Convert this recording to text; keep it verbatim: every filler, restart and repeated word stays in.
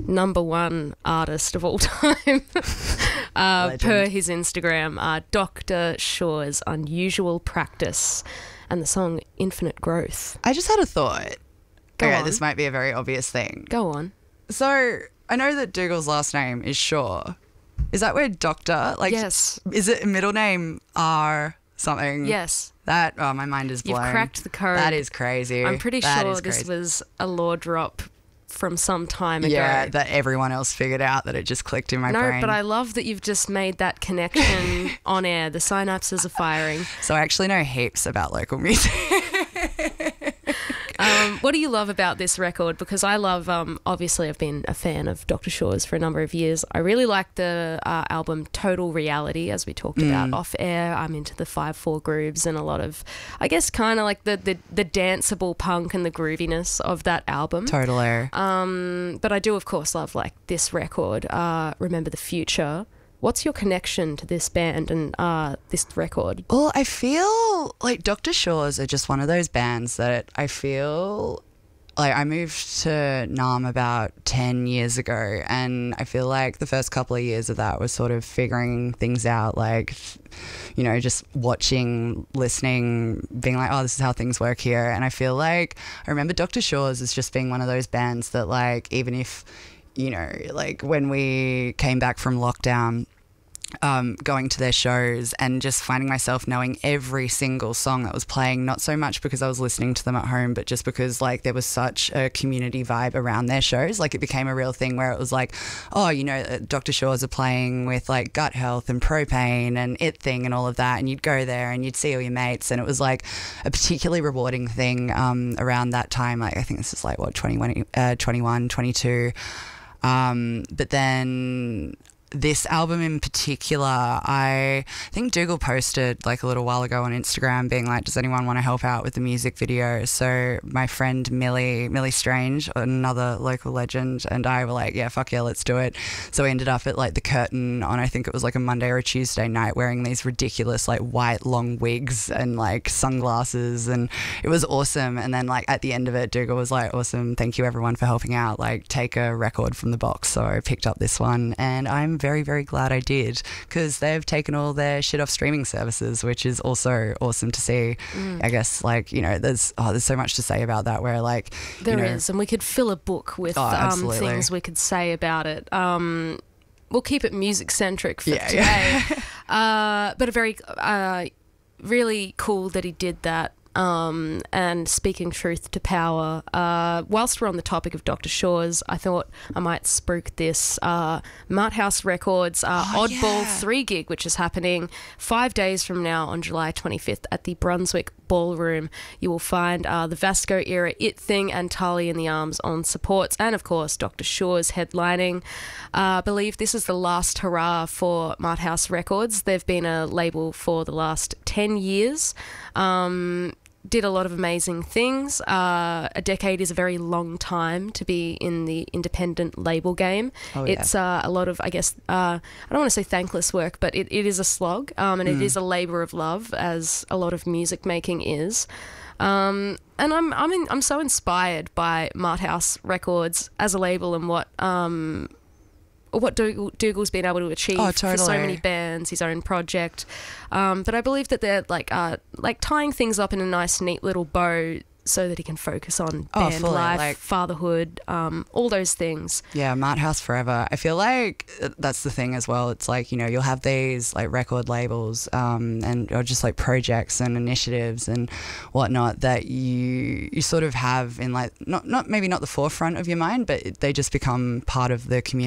number one artist of all time, uh, per his Instagram, uh, Doctor Shaw's Unusual Practice, and the song Infinite Growth. I just had a thought. Go okay, on. this might be a very obvious thing. Go on. So I know that Dougal's last name is Shaw. Is that where Doctor? Like, Yes. Is it middle name R something? Yes. That, oh, my mind is You've blown. cracked the code. That is crazy. I'm pretty That sure is this crazy. was a law drop from some time ago. Yeah, that everyone else figured out, that it just clicked in my no, brain. but I love that you've just made that connection on air. The synapses are firing. So I actually know heaps about local music. Um, what do you love about this record? Because I love, um, obviously, I've been a fan of Doctor Shaw's for a number of years. I really like the uh, album Total Reality, as we talked Mm. about off air. I'm into the five four grooves and a lot of, I guess, kind of like the, the, the danceable punk and the grooviness of that album. Totally. Um, but I do, of course, love like this record, uh, Remember the Future. What's your connection to this band and uh, this record? Well, I feel like Doctor Shaw's are just one of those bands that I feel like I moved to Nam about ten years ago, and I feel like the first couple of years of that was sort of figuring things out, like, you know, just watching, listening, being like, oh, this is how things work here. And I feel like I remember Doctor Shaw's as just being one of those bands that, like, even if, you know, like when we came back from lockdown, um, going to their shows and just finding myself knowing every single song that was playing, not so much because I was listening to them at home, but just because like there was such a community vibe around their shows. Like it became a real thing where it was like, oh, you know, Doctor Shaw's are playing with like Gut Health and Propane and It Thing and all of that, and you'd go there and you'd see all your mates, and it was like a particularly rewarding thing um, around that time. Like I think this is like what, twenty-one, uh, twenty-one, twenty-two. Um, but then this album in particular, I think Dougal posted like a little while ago on Instagram being like, does anyone want to help out with the music video? So my friend Millie, Millie Strange, another local legend, and I were like, yeah, fuck yeah, let's do it. So we ended up at like the Curtain on, I think it was like a Monday or a Tuesday night, wearing these ridiculous like white long wigs and like sunglasses, and it was awesome. And then like at the end of it, Dougal was like, awesome, thank you everyone for helping out, like take a record from the box. So I picked up this one, and I'm very, very glad I did, because they've taken all their shit off streaming services, which is also awesome to see. Mm. I guess like, you know, there's oh, there's so much to say about that, where like there you know, is, and we could fill a book with oh, um, things we could say about it. Um, we'll keep it music centric for yeah, today. Yeah. uh, but a very uh, really cool that he did that. Um, and speaking truth to power, uh, whilst we're on the topic of Doctor Shaw's, I thought I might spruik this uh, Mart House Records uh, oh, Oddball yeah. three gig, which is happening five days from now on July twenty-fifth at the Brunswick Ballroom. You will find uh, the Vasco era It Thing and Tali in the Arms on supports, and of course Doctor Shaw's headlining. Uh, I believe this is the last hurrah for Mart House Records. They've been a label for the last ten years. Um, did a lot of amazing things. Uh, a decade is a very long time to be in the independent label game. Oh, yeah. It's uh, a lot of, I guess, uh, I don't want to say thankless work, but it, it is a slog, um, and mm. it is a labour of love, as a lot of music making is. Um, and I'm I'm in, I'm so inspired by Mart House Records as a label, and what um what Dougal, Dougal's been able to achieve oh, totally. for so many bands, his own project. Um, but I believe that they're like uh, like tying things up in a nice, neat little bow, so that he can focus on oh, band fully, life, like, fatherhood, um, all those things. Yeah, Mart House forever. I feel like that's the thing as well. It's like, you know, you'll have these like record labels um, and or just like projects and initiatives and whatnot that you you sort of have in like not not maybe not the forefront of your mind, but they just become part of the community.